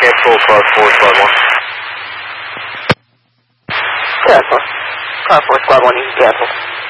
Cancel car 4 squad 1. Cancel. Car 4 squad 1, you can cancel.